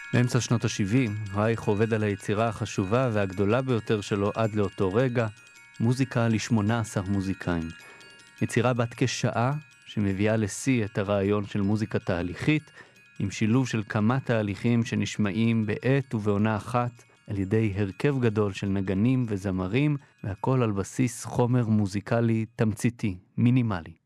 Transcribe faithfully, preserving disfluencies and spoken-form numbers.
באמצע שנות ה-שבעים, רייך עובד על היצירה החשובה והגדולה ביותר שלו עד לאותו רגע, מוזיקה ל-שמונה עשר מוזיקאים. יצירה בת כשעה שמביאה לשיא את הרעיון של מוזיקה תהליכית, עם שילוב של כמה תהליכים שנשמעים בעת ובעונה אחת, על ידי הרכב גדול של נגנים וזמרים, והכל על בסיס חומר מוזיקלי תמציתי, מינימלי.